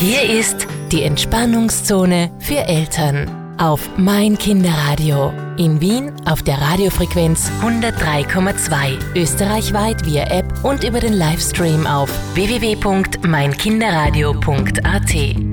Hier ist die Entspannungszone für Eltern auf Mein Kinderradio. In Wien auf der Radiofrequenz 103,2, österreichweit via App und über den Livestream auf www.meinkinderradio.at.